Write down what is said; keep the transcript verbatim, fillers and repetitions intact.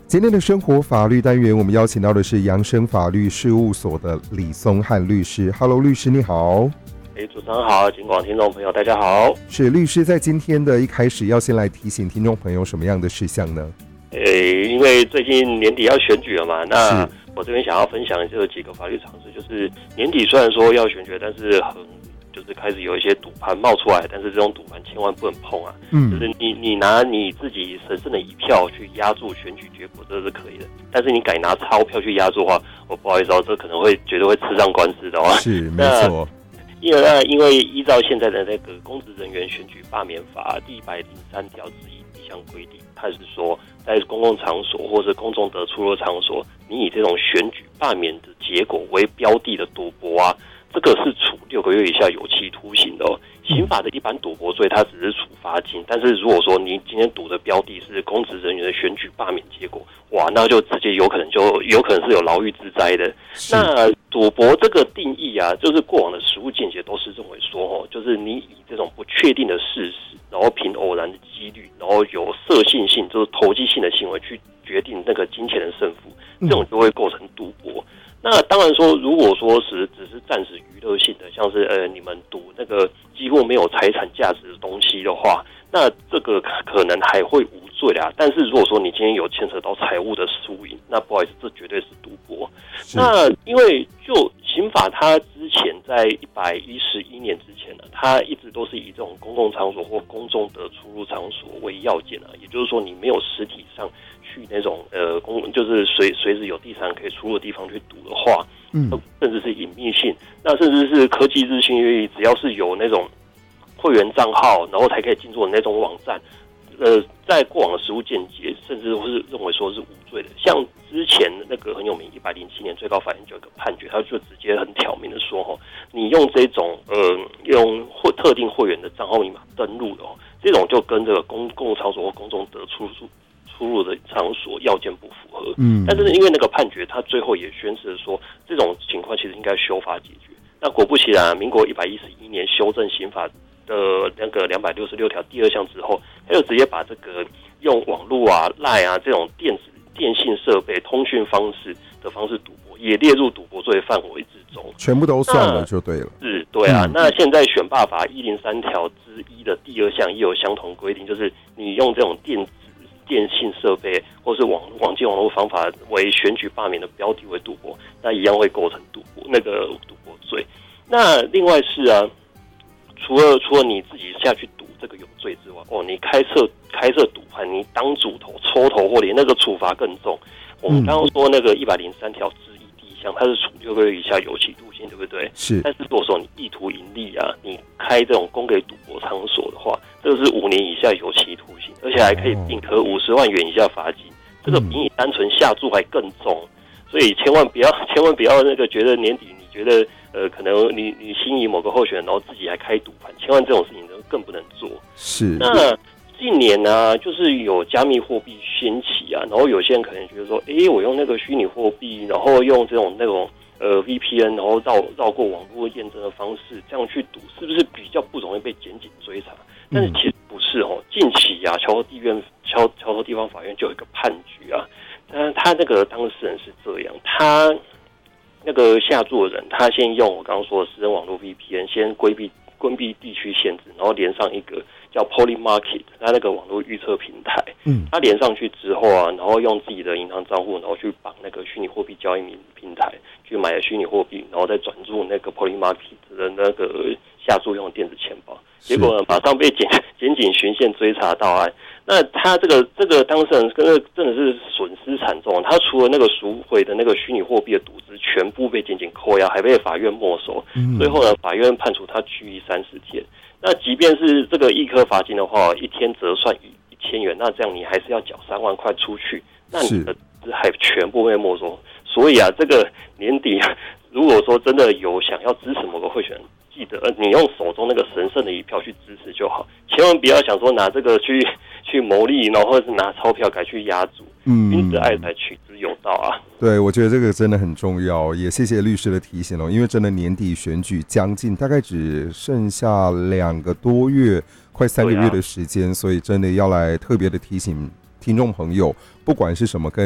今天的生活法律单元，我们邀请到的是扬生法律事务所的李松翰律师。Hello， 律师你好。 哎，主持人好，警广听众朋友大家好。 是律师在今天的一开始要先来提醒听众朋友什么样的事项呢？ 诶，因为最近年底要选举了嘛，那我这边想要分享的就有几个法律常识，就是年底虽然说要选举，但是很就是开始有一些赌盘冒出来，但是这种赌盘千万不能碰啊。嗯，就是你你拿你自己神圣的一票去压住选举结果，这是可以的。但是你改拿钞票去压住的话，我不好意思哦，这可能会绝对会吃上官司的哦。 是，没错。 因为那因为依照现在的那个公职人员选举罢免法第一百零三条之一第一项规定，它是说在公共场所或是公众得出入场所，你以这种选举罢免的结果为标的的赌博啊，这个是处六个月以下有期徒刑的哦。刑法的一般赌博罪，它只是处罚金，但是如果说你今天赌的标的是公职人员的选举罢免结果，哇，那就直接有可能就有可能是有牢狱之灾的。那赌博这个定义啊，就是过往的实务见解都是认为说，哦，就是你以这种不确定的事实，然后凭偶然的几率，然后有色性性，就是投机性的行为去决定那个金钱的胜负，这种就会构成赌博。那当然说，如果说是只是暂时娱乐性的，像是呃你们赌那个几乎没有财产价值的东西的话，那这个可能还会无罪啦。但是如果说你今天有牵扯到财务的输赢，那不好意思，这绝对是赌博。那因为就刑法它之前在一百一十一年之前呢，它一直都是以这种公共场所或公众的出入场所为要件啊，也就是说你没有实体上去那种呃公就是随随时有第三人可以出入的地方去赌的话，嗯，甚至是隐秘性，那甚至是科技日新月异，只要是有那种会员账号，然后才可以进入的那种网站，呃，在过往的实务见解，甚至是认为说是无罪的。像之前那个很有名一百零七年最高法院就有一个判决，他就直接很挑明的说，哦，你用这种呃用或特定会员的账号密码登录的哦，这种就跟这个公共场所或公众得出入出入的场所要件不符合。嗯，但是因为那个判决，他最后也宣示说，这种情况其实应该修法解决。那果不其然，民国一百一十一年修正刑法的那个两百六十六条第二项之后，他就直接把这个用网络啊、赖啊这种电子电信设备、通讯方式的方式赌博，也列入赌博罪范围之中， 全部都算了就对了。 是，对啊。嗯、那现在选罢法一零三条之一的第二项也有相同规定，就是你用这种电子电信设备或是网网际网络方法为选举罢免的标的为赌博，那一样会构成赌博那个赌博罪。那另外是啊，除了除了你自己下去赌这个有罪之外，哦，你开设开设赌盘，你当主头抽头或连那个处罚更重。我们刚刚说那个一百零三条之一第一项，它是处六个月以下有期徒刑，对不对？ 是。 但是如果说你意图盈利啊，你开这种供给赌博场所的话，这个是五年以下有期徒刑，而且还可以并科五十万元以下罚金。这个比你单纯下注还更重，所以千万不要千万不要那个觉得年底你觉得呃可能你你心仪某个候选人，然后自己还开赌盘，千万这种事情更不能做。 是。 那近年呢、啊，就是有加密货币兴起啊，然后有些人可能觉得说，哎，我用那个虚拟货币，然后用这种那种呃 V P N， 然后绕绕过网络验证的方式，这样去赌，是不是比较不容易被检警追查？但是其实不是哦。近期啊，桥头地院桥桥头地方法院就有一个判决啊，他他那个当事人是这样，他那个下注的人，他先用我刚刚说的私人网络 V P N， 先规避规避地区限制，然后连上一个叫 Polymarket， 它那个网络预测平台，嗯，他连上去之后啊，然后用自己的银行账户，然后去绑那个虚拟货币交易平台，去买了虚拟货币，然后再转入那个 Polymarket 的那个下注用的电子钱包，结果呢，马上被检检警循线追查到案。那他这个这个当事人跟真的是损失惨重，他除了那个赎回的那个虚拟货币的赌资全部被检警扣押，还被法院没收。嗯、最后呢，法院判处他拘役三十天。那即便是这个一颗罚金的话，一天折算一千元，那这样你还是要缴三万块出去，那你的资还全部被没收。所以啊，这个年底如果说真的有想要支持某个候选人，记得你用手中那个神圣的一票去支持就好，千万不要想说拿这个去去牟利，然后或者是拿钞票改去压注。嗯，君子爱财，取之有道啊。 对，我觉得这个真的很重要，也谢谢律师的提醒哦。因为真的年底选举将近，大概只剩下两个多月，快三个月的时间，啊、所以真的要来特别的提醒听众朋友，不管是什么跟